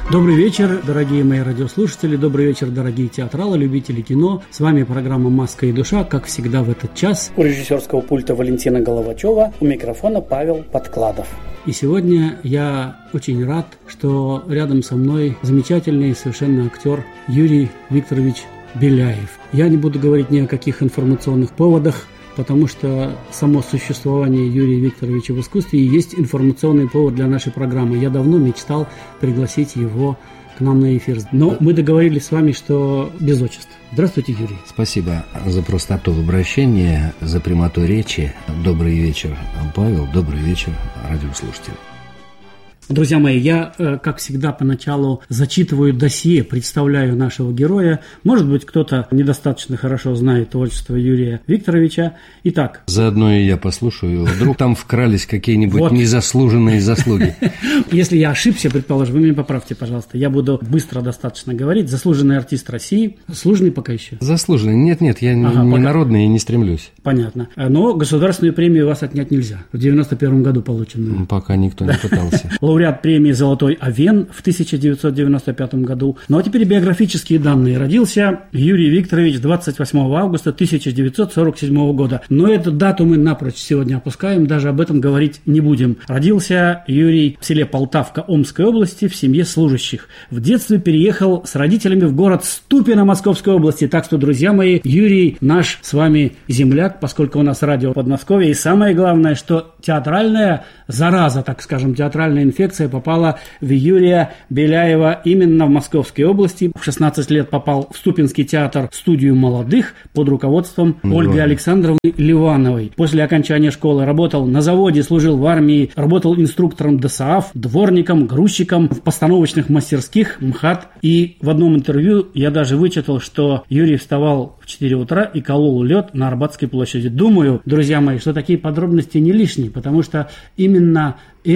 Добрый вечер, дорогие мои радиослушатели, добрый вечер, дорогие театралы, любители кино. С вами программа «Маска и душа», как всегда в этот час. У режиссерского пульта Валентина Головачева, у микрофона Павел Подкладов. И сегодня я очень рад, что рядом со мной замечательный совершенно актер Юрий Викторович Беляев. Я не буду говорить ни о каких информационных поводах, потому что само существование Юрия Викторовича в искусстве и есть информационный повод для нашей программы. Я давно мечтал пригласить его к нам на эфир. Но мы договорились с вами, что без отчества. Здравствуйте, Юрий. Спасибо за простоту в обращении, за прямоту речи. Добрый вечер, Павел. Добрый вечер, радиослушатели. Друзья мои, я, как всегда, поначалу зачитываю досье, представляю нашего героя. Может быть, кто-то недостаточно хорошо знает творчество Юрия Викторовича. Итак. Заодно и я послушаю. Вдруг там вкрались какие-нибудь незаслуженные заслуги. Если я ошибся, предположим, вы меня поправьте, пожалуйста. Я буду быстро достаточно говорить. Заслуженный артист России. Заслуженный пока еще? Заслуженный. Нет, я не народный и не стремлюсь. Понятно. Но государственную премию у вас отнять нельзя. В 91 году полученную. Пока никто не пытался. Лауреат премии «Золотой Овен» в 1995 году. Ну а теперь биографические данные. Родился Юрий Викторович 28 августа 1947 года. Но эту дату мы напрочь сегодня опускаем, даже об этом говорить не будем. Родился Юрий в селе Полтавка Омской области в семье служащих. В детстве переехал с родителями в город Ступино Московской области. Так что, друзья мои, Юрий наш с вами земляк, поскольку у нас радио Подмосковье. И самое главное, что театральная зараза, так скажем, театральная инфекция попала в Юрия Беляева именно в Московской области. В 16 лет попал в Ступинский театр «Студию молодых» под руководством Ольги Александровны Ливановой. После окончания школы работал на заводе, служил в армии, работал инструктором ДОСААФ, дворником, грузчиком в постановочных мастерских МХАТ. И в одном интервью я даже вычитал, что Юрий вставал в 4 утра и колол лед на Арбатской площади. Думаю, друзья мои, что такие подробности не лишние, потому что именно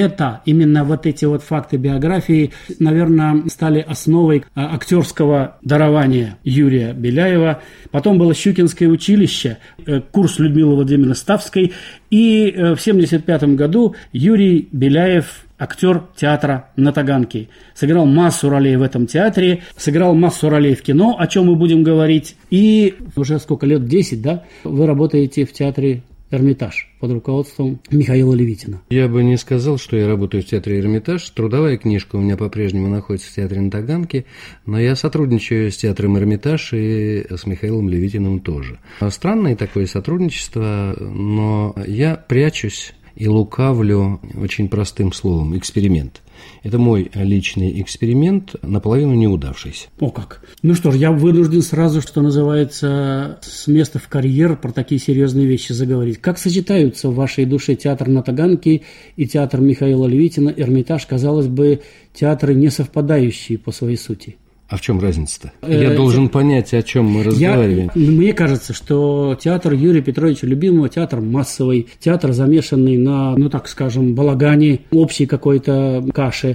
вот эти вот факты биографии, наверное, стали основой актерского дарования Юрия Беляева. Потом было Щукинское училище, курс Людмилы Владимировны Ставской. И в 1975 году Юрий Беляев, актер театра на Таганке. Сыграл массу ролей в этом театре, сыграл массу ролей в кино, о чем мы будем говорить. И уже сколько лет, 10, да, вы работаете в театре «Эрмитаж» под руководством Михаила Левитина. Я бы не сказал, что я работаю в театре «Эрмитаж». Трудовая книжка у меня по-прежнему находится в театре на Таганке, но я сотрудничаю с театром «Эрмитаж» и с Михаилом Левитиным тоже. Странное такое сотрудничество, но я прячусь и лукавлю очень простым словом – эксперимент. Это мой личный эксперимент, наполовину неудавшийся. О как! Ну что ж, я вынужден сразу, что называется, с места в карьер про такие серьезные вещи заговорить. Как сочетаются в вашей душе театр на Таганке и театр Михаила Левитина, «Эрмитаж», казалось бы, театры не совпадающие по своей сути? А в чем разница-то? Я должен понять, о чем мы разговариваем. Мне кажется, что театр Юрия Петровича Любимого, театр массовый, театр, замешанный на, так скажем, балагане, общей какой-то каше,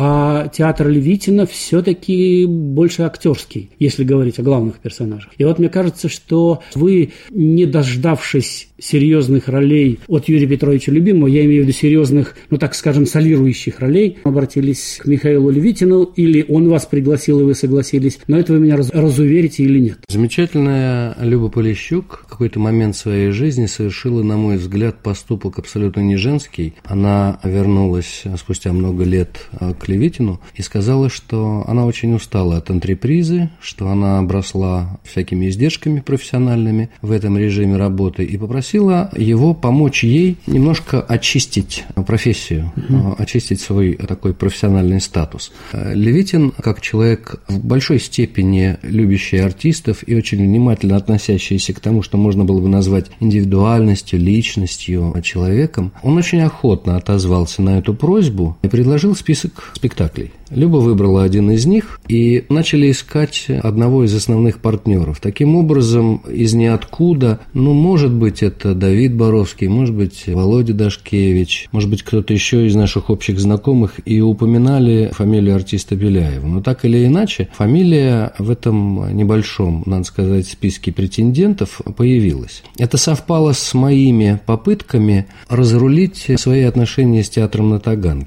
а театр Левитина все-таки больше актерский, если говорить о главных персонажах. И вот мне кажется, что вы, не дождавшись серьезных ролей от Юрия Петровича Любимого, я имею в виду серьезных, так скажем, солирующих ролей, обратились к Михаилу Левитину, или он вас пригласил, и вы согласились. Но это вы меня разуверите или нет? Замечательная Люба Полищук в какой-то момент своей жизни совершила, на мой взгляд, поступок абсолютно не женский. Она вернулась спустя много лет к Левитину и сказала, что она очень устала от антрепризы, что она обросла всякими издержками профессиональными в этом режиме работы и попросила его помочь ей немножко очистить профессию, очистить свой такой профессиональный статус. Левитин, как человек в большой степени любящий артистов и очень внимательно относящийся к тому, что можно было бы назвать индивидуальностью, личностью, человеком, он очень охотно отозвался на эту просьбу и предложил список спектаклей. Люба выбрала один из них и начали искать одного из основных партнеров. Таким образом, из ниоткуда, может быть, это Давид Боровский, может быть, Володя Дашкевич, может быть, кто-то еще из наших общих знакомых, и упоминали фамилию артиста Беляева. Но так или иначе, фамилия в этом небольшом, надо сказать, списке претендентов появилась. Это совпало с моими попытками разрулить свои отношения с театром на Таганке.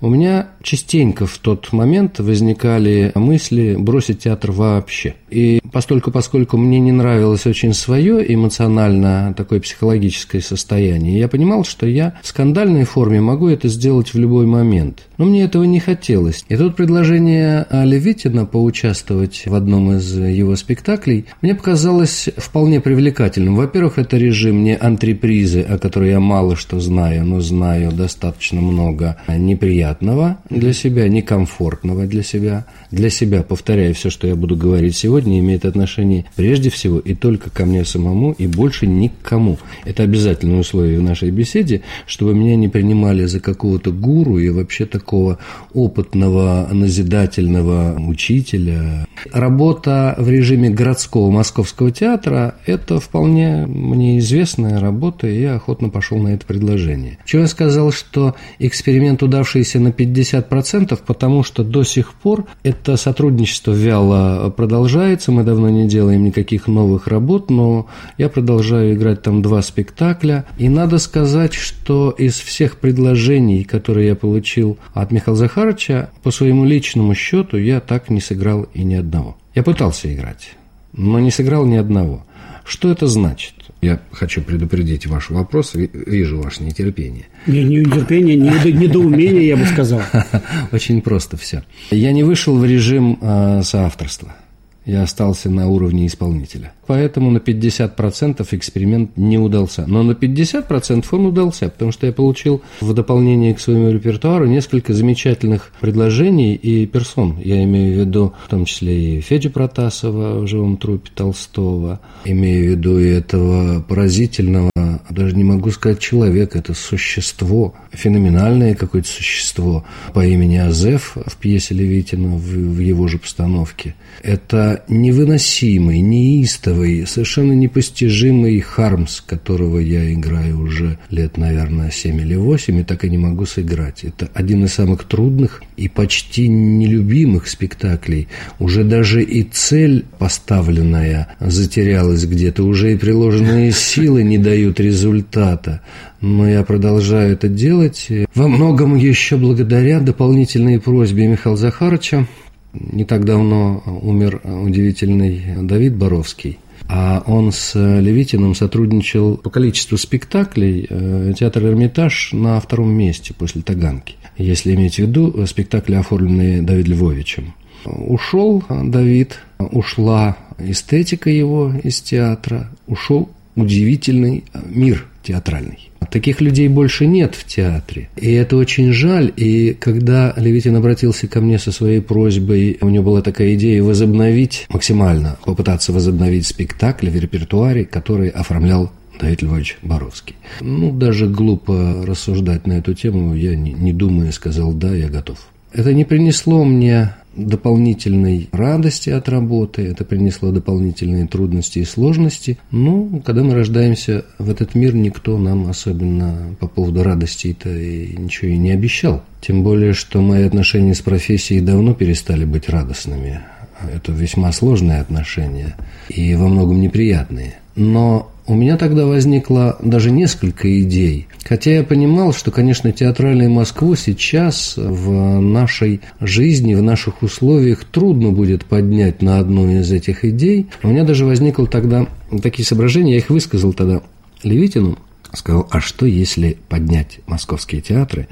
у меня частенько в тот момент возникали мысли бросить театр вообще. И поскольку мне не нравилось очень свое эмоционально такое психологическое состояние, я понимал, что я в скандальной форме могу это сделать в любой момент. Но мне этого не хотелось. И тут предложение Левитина поучаствовать в одном из его спектаклей мне показалось вполне привлекательным. Во-первых, это режим не антрепризы, о которой я мало что знаю, но знаю достаточно много неприятного для себя, некомфортного для себя. Для себя, повторяю, все, что я буду говорить сегодня, имеет отношение прежде всего и только ко мне самому, и больше ни к кому. Это обязательное условие в нашей беседе, чтобы меня не принимали за какого-то гуру и вообще такого опытного, назидательного учителя. Работа в режиме городского московского театра – это вполне мне известная работа, и я охотно пошел на это предложение. Чего я сказал, что эксперимент удавшийся на 50%, потому что до сих пор это сотрудничество вяло продолжается, мы давно не делаем никаких новых работ, но я продолжаю играть там 2 спектакля, и надо сказать, что из всех предложений, которые я получил от Михаила Захаровича, по своему личному счету я так не сыграл и ни одного. Я пытался играть, но не сыграл ни одного. Что это значит? Я хочу предупредить ваш вопрос, вижу ваше нетерпение. Не нетерпение, недоумение, я бы сказал. Очень просто все. Я не вышел в режим соавторства. Я остался на уровне исполнителя. Поэтому на 50% эксперимент не удался. Но на 50% он удался, потому что я получил в дополнение к своему репертуару несколько замечательных предложений и персон. Я имею в виду в том числе и Федю Протасова в живом трупе Толстого. Имею в виду и этого поразительного, даже не могу сказать человека, это существо, феноменальное какое-то существо по имени Азеф в пьесе Левитина в его же постановке. Это невыносимый, неистовый, совершенно непостижимый Хармс, которого я играю уже лет, наверное, 7 или 8, и так и не могу сыграть. Это один из самых трудных и почти нелюбимых спектаклей. Уже даже и цель поставленная затерялась где-то, уже и приложенные силы не дают результата. Но я продолжаю это делать. Во многом еще благодаря дополнительной просьбе Михаила Захаровича. Не так давно умер удивительный Давид Боровский, а он с Левитиным сотрудничал по количеству спектаклей. Театр «Эрмитаж» на 2-м месте после «Таганки», если иметь в виду спектакли, оформленные Давидом Львовичем. Ушел Давид, ушла эстетика его из театра, ушел удивительный мир театральный. Таких людей больше нет в театре, и это очень жаль. И когда Левитин обратился ко мне со своей просьбой, у него была такая идея возобновить, максимально попытаться возобновить спектакль в репертуаре, который оформлял Давид Львович Боровский. Даже глупо рассуждать на эту тему, я, не думая, сказал: да, я готов. Это не принесло мне дополнительной радости от работы, это принесло дополнительные трудности и сложности. Когда мы рождаемся в этот мир, никто нам особенно по поводу радости-то и ничего и не обещал. Тем более, что мои отношения с профессией давно перестали быть радостными. Это весьма сложные отношения и во многом неприятные. Но у меня тогда возникло даже несколько идей. Хотя я понимал, что, конечно, театральную Москву сейчас в нашей жизни, в наших условиях трудно будет поднять на одну из этих идей. У меня даже возникло тогда такие соображения, я их высказал тогда Левитину. Сказал: а что, если поднять московские театры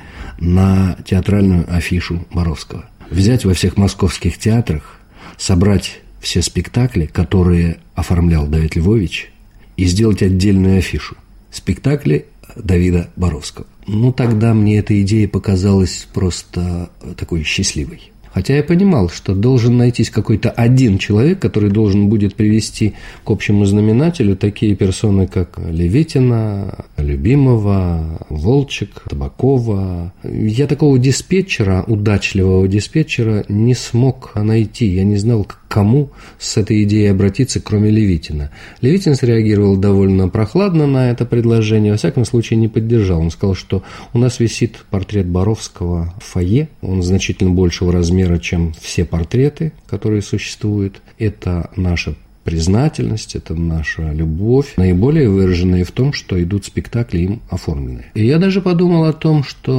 на театральную афишу Боровского? Взять во всех московских театрах, собрать все спектакли, которые оформлял Давид Львович, и сделать отдельную афишу. Спектакли Давида Боровского. Тогда мне эта идея показалась просто такой счастливой. Хотя я понимал, что должен найтись какой-то один человек, который должен будет привести к общему знаменателю такие персоны, как Левитина, Любимова, Волчек, Табакова. Я такого диспетчера, удачливого диспетчера, не смог найти. Я не знал, к кому с этой идеей обратиться, кроме Левитина. Левитин среагировал довольно прохладно на это предложение, во всяком случае не поддержал. Он сказал, что у нас висит портрет Боровского в фойе, он значительно большего размера, чем все портреты, которые существуют. Это наша признательность, это наша любовь, наиболее выраженная в том, что идут спектакли им оформленные. И я даже подумал о том, что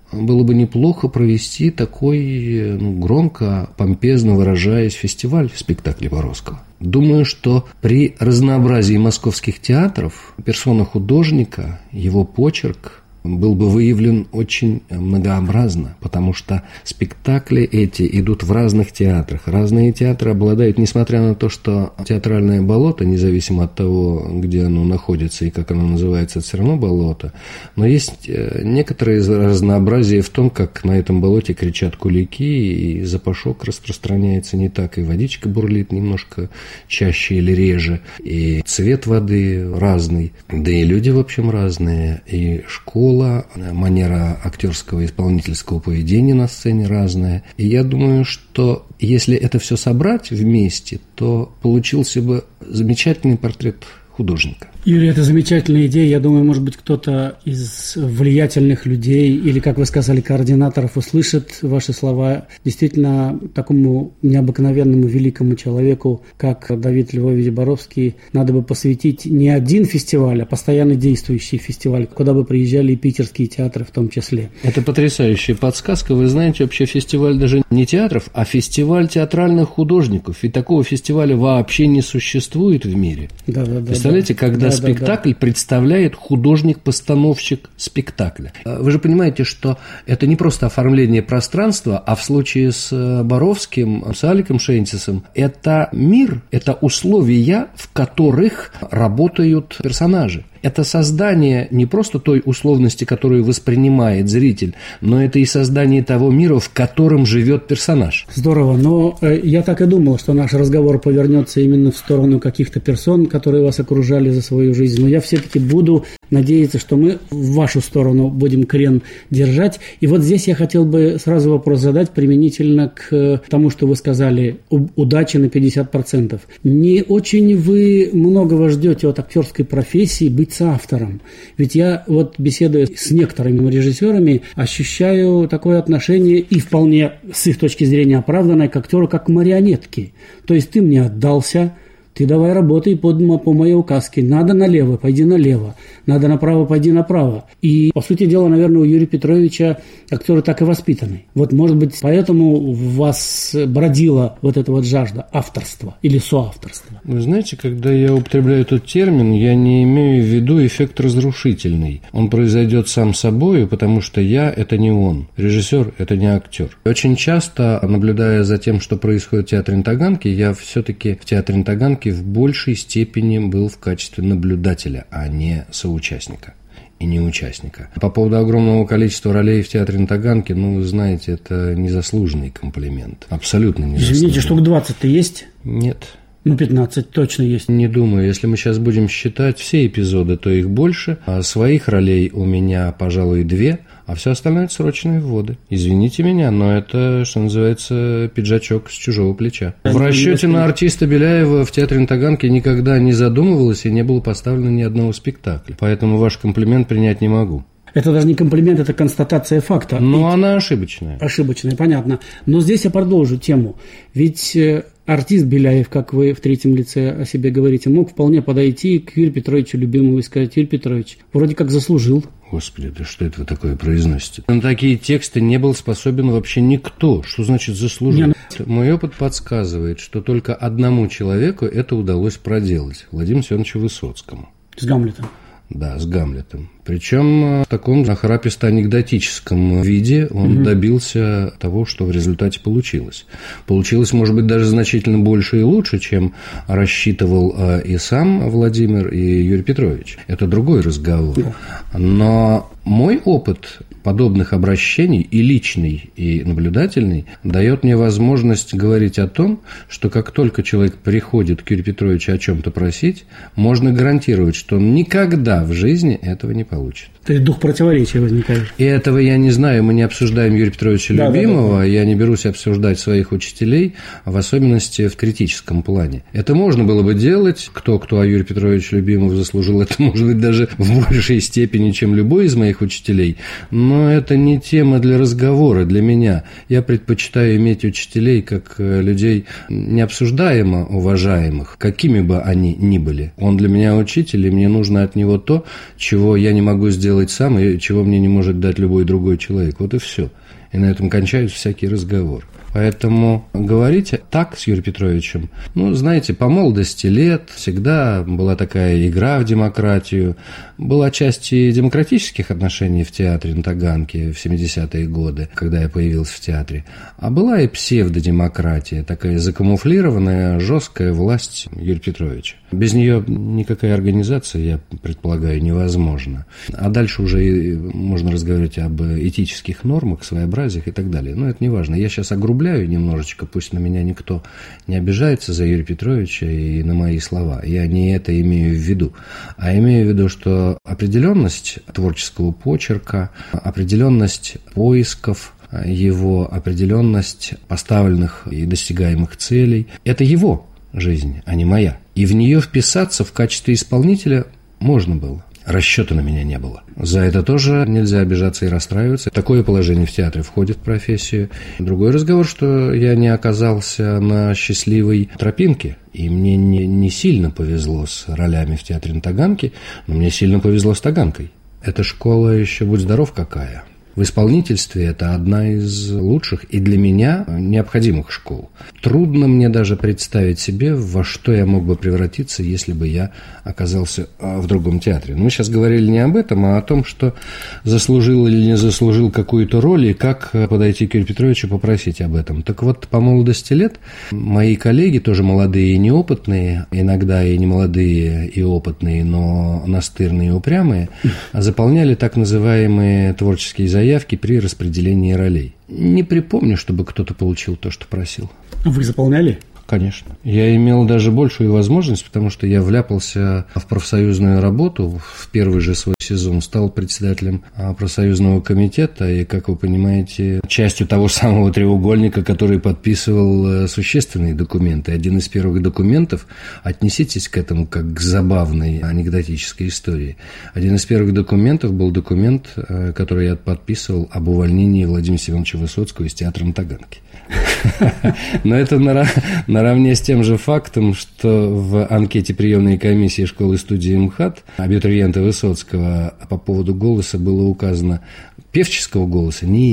было бы неплохо провести такой, громко, помпезно выражаясь, фестиваль спектаклей Боровского. Думаю, что при разнообразии московских театров персона художника, его почерк был бы выявлен очень многообразно, потому что спектакли эти идут в разных театрах. Разные театры обладают, несмотря на то, что театральное болото, независимо от того, где оно находится и как оно называется, это все равно болото, но есть некоторое разнообразие в том, как на этом болоте кричат кулики, и запашок распространяется не так, и водичка бурлит немножко чаще или реже, и цвет воды разный, да и люди, в общем, разные, и школа, манера актерского и исполнительского поведения на сцене разная. И я думаю, что если это все собрать вместе, то получился бы замечательный портрет художника. Юрий, это замечательная идея. Я думаю, может быть, кто-то из влиятельных людей или, как вы сказали, координаторов услышит ваши слова. Действительно, такому необыкновенному великому человеку, как Давид Львович Боровский, надо бы посвятить не один фестиваль, а постоянно действующий фестиваль, куда бы приезжали и питерские театры в том числе. Это потрясающая подсказка. Вы знаете, вообще фестиваль даже не театров, а фестиваль театральных художников. И такого фестиваля вообще не существует в мире. Да. Представляете, когда спектакль представляет художник-постановщик спектакля. Вы же понимаете, что это не просто оформление пространства, а в случае с Боровским, с Аликом Шентисом, это мир, это условия, в которых работают персонажи. Это создание не просто той условности, которую воспринимает зритель, но это и создание того мира, в котором живет персонаж. Здорово, но я так и думал, что наш разговор повернется именно в сторону каких-то персон, которые вас окружали за свою жизнь. Но я все-таки буду надеяться, что мы в вашу сторону будем крен держать. И вот здесь я хотел бы сразу вопрос задать применительно к тому, что вы сказали, удачи на 50%. Не очень вы многого ждете от актерской профессии быть соавтором. Ведь я вот, беседуя с некоторыми режиссерами, ощущаю такое отношение и вполне с их точки зрения оправданное к актеру, как к марионетке. То есть ты мне отдался, ты давай работай по моей указке. Надо налево, пойди налево. Надо направо, пойди направо. И, по сути дела, наверное, у Юрия Петровича актеры так и воспитаны. Вот, может быть, поэтому в вас бродила вот эта вот жажда авторства или соавторства. Вы знаете, когда я употребляю этот термин, я не имею в виду эффект разрушительный. Он произойдет сам собой, потому что я – это не он. Режиссер – это не актер. Очень часто, наблюдая за тем, что происходит в театре на Таганке, я все-таки в театре на Таганке в большей степени был в качестве наблюдателя, а не соучастника и не участника. По поводу огромного количества ролей в театре на Таганке, вы знаете, это незаслуженный комплимент. Абсолютно незаслуженный. Извините, штук 20-то есть? Нет. 15 точно есть. Не думаю. Если мы сейчас будем считать все эпизоды, то их больше. А своих ролей у меня, пожалуй, 2, а все остальное – это срочные вводы. Извините меня, но это, что называется, пиджачок с чужого плеча. В расчете на артиста Беляева в театре на Таганке никогда не задумывалось и не было поставлено ни одного спектакля. Поэтому ваш комплимент принять не могу. Это даже не комплимент, это констатация факта. Но она ошибочная. Ошибочная, понятно. Но здесь я продолжу тему. Ведь артист Беляев, как вы в третьем лице о себе говорите, мог вполне подойти к Юрию Петровичу Любимову и сказать: Юрий Петрович, вроде как заслужил. Господи, да что это вы такое произносите? На такие тексты не был способен вообще никто. Что значит заслужил? Мой опыт подсказывает, что только одному человеку это удалось проделать. Владимиру Семеновичу Высоцкому. С Гамлетом. Да, с Гамлетом. Причем в таком нахраписто-анекдотическом виде он добился того, что в результате получилось. Получилось, может быть, даже значительно больше и лучше, чем рассчитывал и сам Владимир, и Юрий Петрович. Это другой разговор. Но мой опыт подобных обращений, и личный, и наблюдательный, дает мне возможность говорить о том, что как только человек приходит к Юрию Петровичу о чем-то просить, можно гарантировать, что он никогда в жизни этого не получит. То есть дух противоречия возникает. И этого я не знаю, мы не обсуждаем Юрия Петровича Любимова, я не берусь обсуждать своих учителей, в особенности в критическом плане. Это можно было бы делать, кто о Юрии Петровиче Любимову заслужил, это может быть даже в большей степени, чем любой из моих учителей, но это не тема для разговора для меня. Я предпочитаю иметь учителей как людей необсуждаемо уважаемых, какими бы они ни были. Он для меня учитель, и мне нужно от него то, чего я не могу сделать сам и чего мне не может дать любой другой человек. Вот и все. И на этом кончается всякий разговор. Поэтому говорить так с Юрием Петровичем, знаете, по молодости лет всегда была такая игра в демократию. Была часть и демократических отношений в театре на Таганке в 70-е годы, когда я появился в театре. А была и псевдодемократия, такая закамуфлированная, жесткая власть Юрия Петровича. Без нее никакая организация, я предполагаю, невозможна. А дальше уже можно разговаривать об этических нормах, своеобразиях и так далее. Но это не важно. Я сейчас огрубляю немножечко, пусть на меня никто не обижается за Юрия Петровича и на мои слова. Я не это имею в виду. А имею в виду, что определенность творческого почерка, определенность поисков, его определенность поставленных и достигаемых целей – это его жизнь, а не моя. И в нее вписаться в качестве исполнителя можно было. Расчета на меня не было. За это тоже нельзя обижаться и расстраиваться. Такое положение в театре входит в профессию. Другой разговор, что я не оказался на счастливой тропинке. И мне не сильно повезло с ролями в театре на Таганке, но мне сильно повезло с Таганкой. Эта школа еще, будь здоров, какая. В исполнительстве это одна из лучших и для меня необходимых школ. Трудно мне даже представить себе, во что я мог бы превратиться, если бы я оказался в другом театре. Но мы сейчас говорили не об этом, а о том, что заслужил или не заслужил какую-то роль, и как подойти к Юрию Петровичу и попросить об этом. Так вот, по молодости лет мои коллеги, тоже молодые и неопытные, иногда и не молодые и опытные, но настырные и упрямые, заполняли так называемые творческие заявки при распределении ролей. Не припомню, чтобы кто-то получил то, что просил. Вы заполняли? Конечно. Я имел даже большую возможность, потому что я вляпался в профсоюзную работу в первый же свой сезон, стал председателем профсоюзного комитета и, как вы понимаете, частью того самого треугольника, который подписывал существенные документы. Один из первых документов, отнеситесь к этому как к забавной анекдотической истории, один из первых документов был документ, который я подписывал об увольнении Владимира Семеновича Высоцкого из театра на Таганке. Но это наравне с тем же фактом, что в анкете приемной комиссии школы-студии МХАТ абитуриента Высоцкого по поводу голоса было указано: певческого голоса не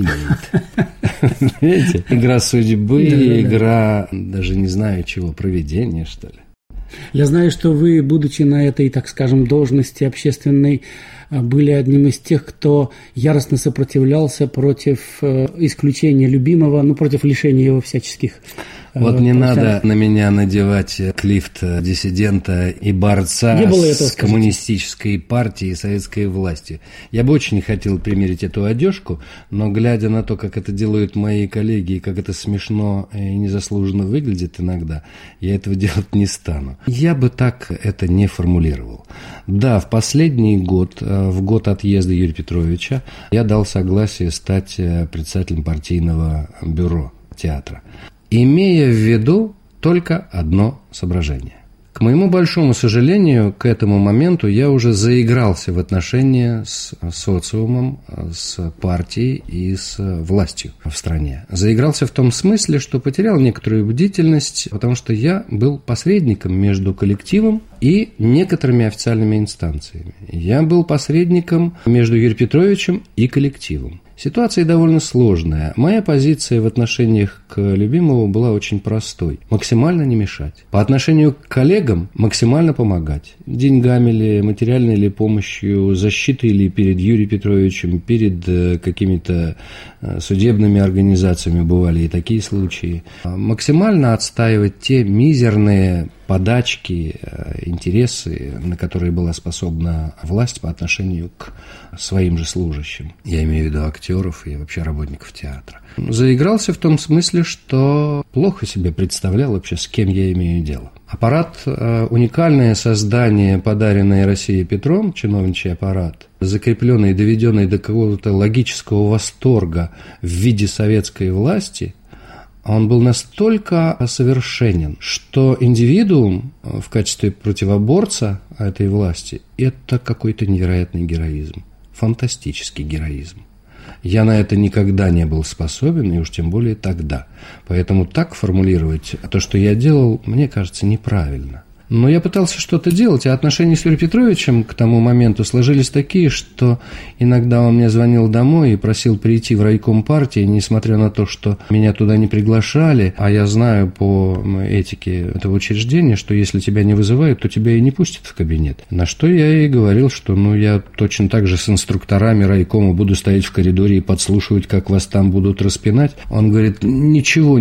имеет. Видите? Игра судьбы, игра, даже не знаю чего, провидения, что ли. Я знаю, что вы, будучи на этой, так скажем, должности общественной, были одним из тех, кто яростно сопротивлялся против исключения любимого, против лишения его всяческих. Вот не надо на меня надевать клифт диссидента и борца с коммунистической партией и советской властью. Я бы очень хотел примерить эту одежку, но глядя на то, как это делают мои коллеги, и как это смешно и незаслуженно выглядит иногда, я этого делать не стану. Я бы так это не формулировал. Да, в последний год, в год отъезда Юрия Петровича, я дал согласие стать председателем партийного бюро театра, имея в виду только одно соображение. К моему большому сожалению, к этому моменту я уже заигрался в отношения с социумом, с партией и с властью в стране. Заигрался в том смысле, что потерял некоторую бдительность, потому что я был посредником между коллективом и некоторыми официальными инстанциями. Я был посредником между Юрием Петровичем и коллективом. Ситуация довольно сложная. Моя позиция в отношениях к любимому была очень простой. Максимально не мешать. По отношению к коллегам максимально помогать. Деньгами ли, материальной ли помощью, защитой ли перед Юрием Петровичем, перед какими-то судебными организациями, бывали и такие случаи. Максимально отстаивать те мизерные подачки, интересы, на которые была способна власть по отношению к своим же служащим. Я имею в виду актеров и вообще работников театра. Заигрался в том смысле, что плохо себе представлял вообще, с кем я имею дело. Аппарат, уникальное создание, подаренное России Петром, чиновничий аппарат, закрепленный и доведенный до какого-то логического восторга в виде советской власти, он был настолько совершенен, что индивидуум в качестве противоборца этой власти – это какой-то невероятный героизм, фантастический героизм. Я на это никогда не был способен, и уж тем более тогда. Поэтому так формулировать то, что я делал, мне кажется, неправильно. Но я пытался что-то делать, а отношения с Юрием Петровичем к тому моменту сложились такие, что иногда он мне звонил домой и просил прийти в райком партии, несмотря на то, что меня туда не приглашали, а я знаю по этике этого учреждения, что если тебя не вызывают, то тебя и не пустят в кабинет. На что я и говорил, что я точно так же с инструкторами райкома буду стоять в коридоре и подслушивать, как вас там будут распинать. Он говорит: ничего,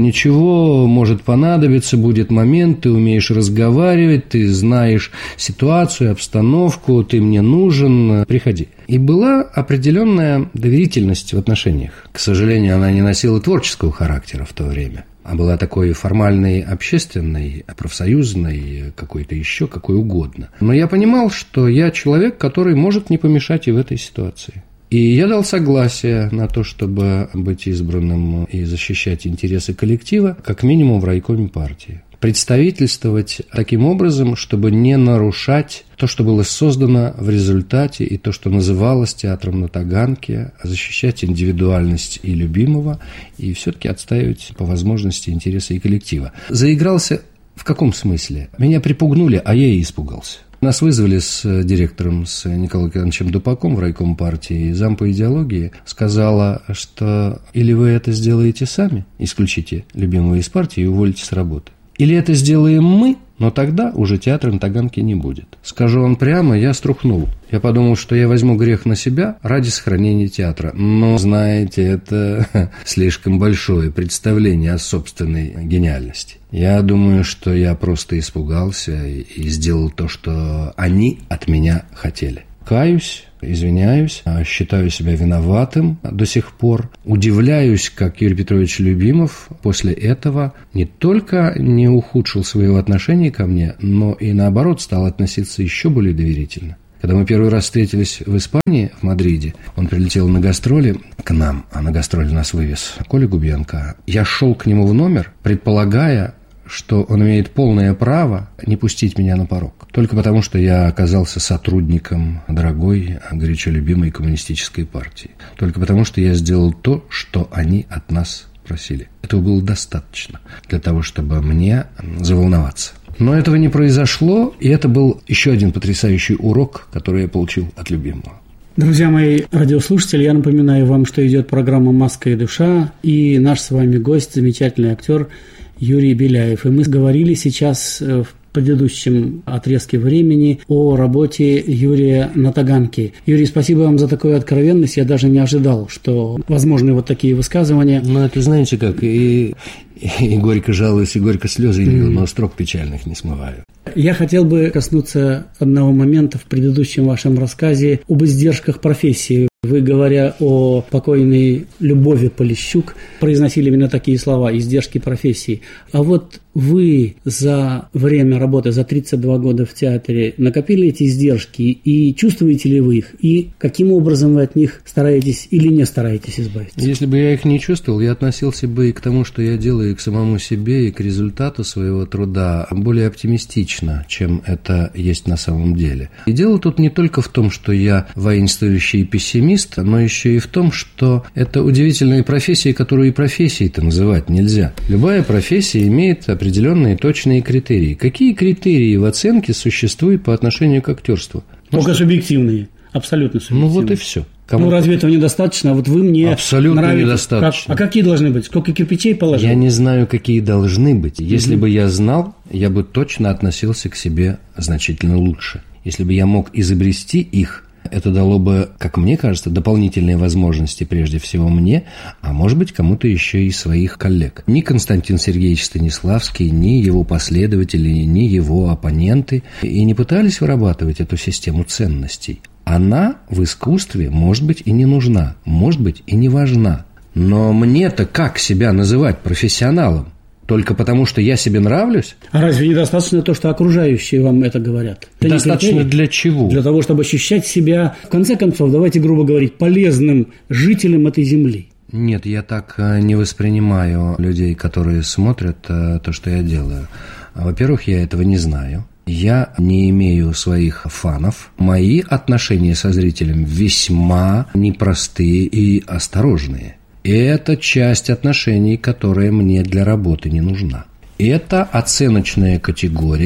может понадобиться, будет момент, ты умеешь разговаривать, ты знаешь ситуацию, обстановку, ты мне нужен, приходи. И была определенная доверительность в отношениях. К сожалению, она не носила творческого характера в то время, а была такой формальной, общественной, профсоюзной, какой-то еще, какой угодно. Но я понимал, что я человек, который может не помешать и в этой ситуации. И я дал согласие на то, чтобы быть избранным и защищать интересы коллектива, как минимум в райкоме партии. Представительствовать таким образом, чтобы не нарушать то, что было создано в результате, и то, что называлось театром на Таганке, защищать индивидуальность и любимого, и все-таки отстаивать по возможности интересы и коллектива. Заигрался в каком смысле? Меня припугнули, а я и испугался. Нас вызвали с директором, с Николаем Ивановичем Дупаком в райком партии, и зам по идеологии сказала, что или вы это сделаете сами, исключите любимого из партии и уволите с работы, или это сделаем мы, но тогда уже театра на Таганке не будет. Скажу вам прямо, я струхнул. Я подумал, что я возьму грех на себя ради сохранения театра. Но, знаете, это слишком большое представление о собственной гениальности. Я думаю, что я просто испугался и сделал то, что они от меня хотели. Каюсь, извиняюсь, считаю себя виноватым до сих пор. Удивляюсь, как Юрий Петрович Любимов после этого не только не ухудшил своего отношения ко мне, но и наоборот стал относиться еще более доверительно. Когда мы первый раз встретились в Испании, в Мадриде, он прилетел на гастроли к нам, а на гастроли нас вывез Коля Губенко. Я шел к нему в номер, предполагая, что он имеет полное право не пустить меня на порог. Только потому, что я оказался сотрудником дорогой, горячо любимой коммунистической партии. Только потому, что я сделал то, что они от нас просили. Этого было достаточно для того, чтобы мне заволноваться. Но этого не произошло, и это был еще один потрясающий урок, который я получил от любимого. Друзья мои радиослушатели, я напоминаю вам, что идет программа «Маска и душа», и наш с вами гость, замечательный актер Юрий Беляев. И мы говорили сейчас в предыдущем отрезке времени о работе Юрия на Таганке. Юрий, спасибо вам за такую откровенность. Я даже не ожидал, что возможны вот такие высказывания. Ну, это знаете как, и горько жалуюсь, и горько слезы лью, но строк печальных не смываю. Я хотел бы коснуться одного момента в предыдущем вашем рассказе об издержках профессии. Вы, говоря о покойной Любови Полищук, произносили именно такие слова: издержки профессии. А вот вы за время работы, за 32 года в театре, накопили эти издержки, и чувствуете ли вы их, и каким образом вы от них стараетесь или не стараетесь избавиться? Если бы я их не чувствовал, я относился бы и к тому, что я делаю, и к самому себе, и к результату своего труда более оптимистично, чем это есть на самом деле. И дело тут не только в том, что я воинствующий пессимист, но еще и в том, что это удивительная профессия, которую и профессией-то называть нельзя. Любая профессия имеет определенные точные критерии. Какие критерии в оценке существуют по отношению к актерству? Только субъективные, абсолютно субъективные. Ну вот и все. Ну разве этого недостаточно? А вот вы мне абсолютно нравитесь. Недостаточно. А какие должны быть? Сколько кирпичей положить? Я не знаю, какие должны быть. Если бы я знал, я бы точно относился к себе значительно лучше. Если бы я мог изобрести их, это дало бы, как мне кажется, дополнительные возможности прежде всего мне, а может быть кому-то еще и своих коллег. Ни Константин Сергеевич Станиславский, ни его последователи, ни его оппоненты и не пытались вырабатывать эту систему ценностей. Она в искусстве, может быть, и не нужна, может быть, и не важна. Но мне-то как себя называть профессионалом? Только потому, что я себе нравлюсь? А разве недостаточно то, что окружающие вам это говорят? Это достаточно для чего? Для того, чтобы ощущать себя, в конце концов, давайте грубо говорить, полезным жителем этой земли. Нет, я так не воспринимаю людей, которые смотрят то, что я делаю. Во-первых, я этого не знаю. Я не имею своих фанов. Мои отношения со зрителем весьма непростые и осторожные. Это часть отношений, которая мне для работы не нужна. Это оценочная категория,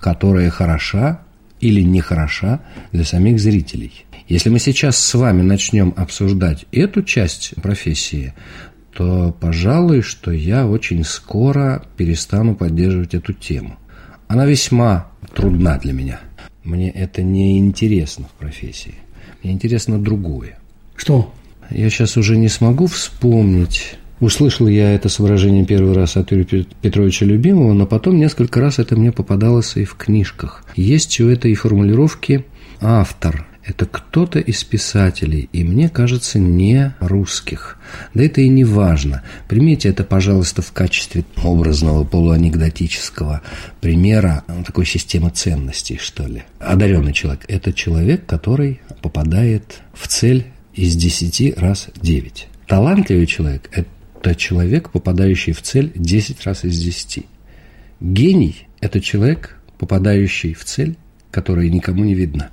которая хороша или нехороша для самих зрителей. Если мы сейчас с вами начнем обсуждать эту часть профессии, то, пожалуй, что я очень скоро перестану поддерживать эту тему. Она весьма трудна для меня. Мне это не интересно в профессии. Мне интересно другое. Что? Я сейчас уже не смогу вспомнить. Услышал я это с выражением первый раз от Юрия Петровича Любимого, но потом несколько раз это мне попадалось и в книжках. Есть у этой формулировки «автор». Это кто-то из писателей, и мне кажется, не русских. Да это и не важно. Примите это, пожалуйста, в качестве образного, полуанекдотического примера такой системы ценностей, что ли. Одаренный человек – это человек, который попадает в цель из 10 раз 9. Талантливый человек – это человек, попадающий в цель 10 раз из 10. Гений – это человек, попадающий в цель, которая никому не видна.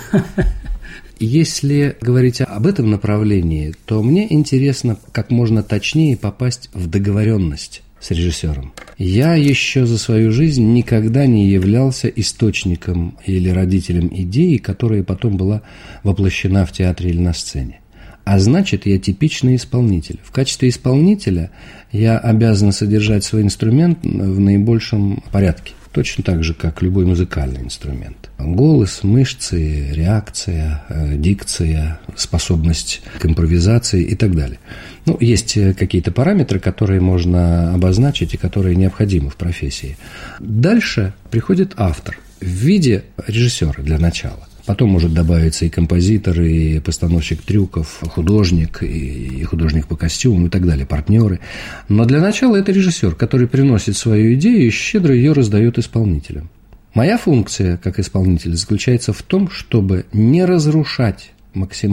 Если говорить об этом направлении, то мне интересно как можно точнее попасть в договоренность с режиссером. Я еще за свою жизнь никогда не являлся источником или родителем идеи, которая потом была воплощена в театре или на сцене. А значит, я типичный исполнитель. В качестве исполнителя я обязан содержать свой инструмент в наибольшем порядке. Точно так же, как любой музыкальный инструмент. Голос, мышцы, реакция, дикция, способность к импровизации и так далее. Есть какие-то параметры, которые можно обозначить и которые необходимы в профессии. Дальше приходит автор в виде режиссера для начала. Потом может добавиться и композитор, и постановщик трюков, художник, и художник по костюмам и так далее, партнеры. Но для начала это режиссер, который приносит свою идею и щедро ее раздает исполнителям. Моя функция как исполнителя заключается в том, чтобы не разрушать максимально